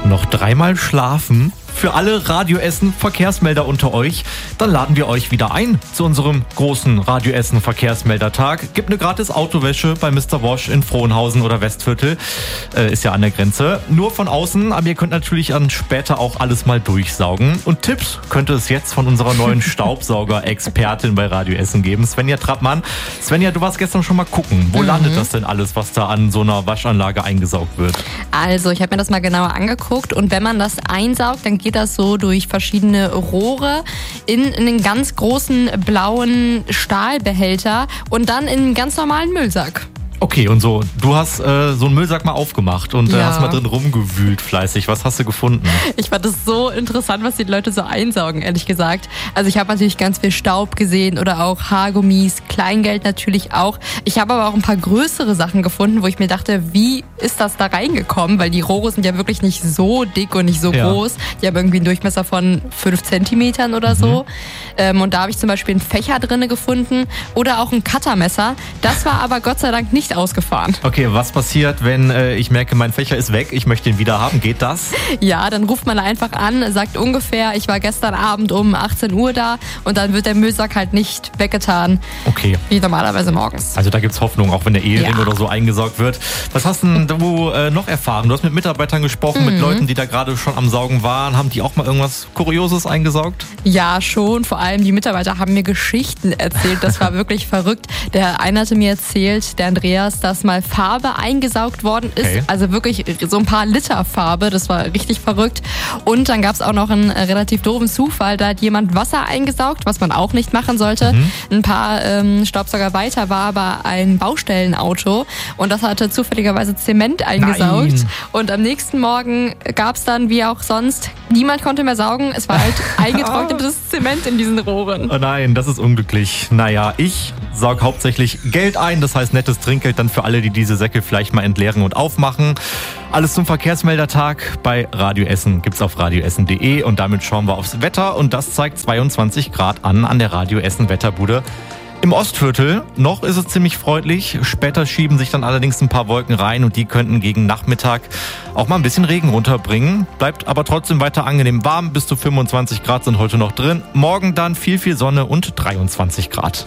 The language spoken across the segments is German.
noch dreimal schlafen? Für alle Radio Essen Verkehrsmelder unter euch, dann laden wir euch wieder ein zu unserem großen Radio Essen Verkehrsmeldertag. Gibt eine gratis Autowäsche bei Mr. Wosch in Frohnhausen oder Westviertel. Ist ja an der Grenze. Nur von außen, aber ihr könnt natürlich dann später auch alles mal durchsaugen. Und Tipps könnte es jetzt von unserer neuen Staubsauger-Expertin bei Radio Essen geben, Svenja Trappmann. Svenja, du warst gestern schon mal gucken. Wo landet das denn alles, was da an so einer Waschanlage eingesaugt wird? Also, ich habe mir das mal genauer angeguckt und wenn man das einsaugt, dann geht das so durch verschiedene Rohre in einen ganz großen blauen Stahlbehälter und dann in einen ganz normalen Müllsack. Okay, und so, du hast so einen Müllsack mal aufgemacht und hast mal drin rumgewühlt fleißig. Was hast du gefunden? Ich fand es so interessant, was die Leute so einsaugen, ehrlich gesagt. Also ich habe natürlich ganz viel Staub gesehen oder auch Haargummis, Kleingeld natürlich auch. Ich habe aber auch ein paar größere Sachen gefunden, wo ich mir dachte, wie ist das da reingekommen? Weil die Rohre sind ja wirklich nicht so dick und nicht so groß. Die haben irgendwie einen Durchmesser von 5 Zentimetern oder so. Und da habe ich zum Beispiel einen Fächer drinne gefunden oder auch ein Cuttermesser. Das war aber Gott sei Dank nicht ausgefahren. Okay, was passiert, wenn ich merke, mein Fächer ist weg, ich möchte ihn wieder haben? Geht das? Ja, dann ruft man einfach an, sagt ungefähr, ich war gestern Abend um 18 Uhr da und dann wird der Müllsack halt nicht weggetan. Okay. Wie normalerweise morgens. Also da gibt's Hoffnung, auch wenn der Ehering oder so eingesaugt wird. Was hast denn du noch erfahren? Du hast mit Mitarbeitern gesprochen, mit Leuten, die da gerade schon am Saugen waren. Haben die auch mal irgendwas Kurioses eingesaugt? Ja, schon. Vor allem die Mitarbeiter haben mir Geschichten erzählt. Das war wirklich verrückt. Der eine hatte mir erzählt, der Andreas, dass mal Farbe eingesaugt worden ist. Okay. Also wirklich so ein paar Liter Farbe. Das war richtig verrückt. Und dann gab es auch noch einen relativ doofen Zufall. Da hat jemand Wasser eingesaugt, was man auch nicht machen sollte. Ein paar Staubsauger weiter war aber ein Baustellenauto. Und das hatte zufälligerweise Zement eingesaugt. Nein. Und am nächsten Morgen gab es dann, wie auch sonst, niemand konnte mehr saugen. Es war halt eingetrocknetes Zement in diesen Rohren. Oh nein, das ist unglücklich. Naja, ich saug hauptsächlich Geld ein. Das heißt nettes Trinkgeld dann für alle, die diese Säcke vielleicht mal entleeren und aufmachen. Alles zum Verkehrsmeldertag bei Radio Essen gibt's auf radioessen.de und damit schauen wir aufs Wetter und das zeigt 22 Grad an der Radio Essen Wetterbude. Im Ostviertel noch ist es ziemlich freundlich. Später schieben sich dann allerdings ein paar Wolken rein und die könnten gegen Nachmittag auch mal ein bisschen Regen runterbringen. Bleibt aber trotzdem weiter angenehm warm. Bis zu 25 Grad sind heute noch drin. Morgen dann viel Sonne und 23 Grad.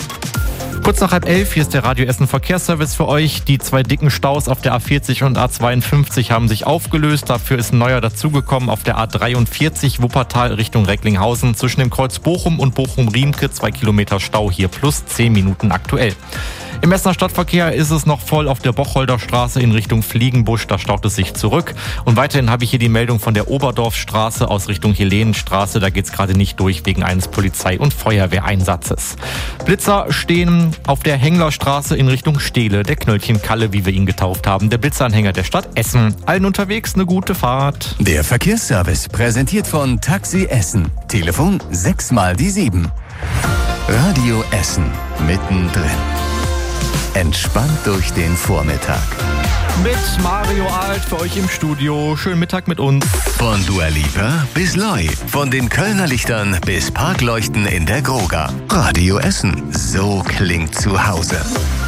Kurz nach 10:30, hier ist der Radio Essen Verkehrsservice für euch. Die 2 dicken Staus auf der A40 und A52 haben sich aufgelöst. Dafür ist ein neuer dazugekommen auf der A43 Wuppertal Richtung Recklinghausen. Zwischen dem Kreuz Bochum und Bochum-Riemke 2 Kilometer Stau hier plus 10 Minuten aktuell. Im Essener Stadtverkehr ist es noch voll auf der Bocholder Straße in Richtung Fliegenbusch, da staut es sich zurück. Und weiterhin habe ich hier die Meldung von der Oberdorfstraße aus Richtung Helenenstraße, da geht es gerade nicht durch wegen eines Polizei- und Feuerwehreinsatzes. Blitzer stehen auf der Henglerstraße in Richtung Steele, der Knöllchenkalle, wie wir ihn getauft haben, der Blitzanhänger der Stadt Essen. Allen unterwegs eine gute Fahrt. Der Verkehrsservice präsentiert von Taxi Essen. Telefon 6x7. Radio Essen mittendrin. Entspannt durch den Vormittag. Mit Mario Alt für euch im Studio. Schönen Mittag mit uns. Von Dua Lipa bis Loi. Von den Kölner Lichtern bis Parkleuchten in der Groga. Radio Essen. So klingt zu Hause.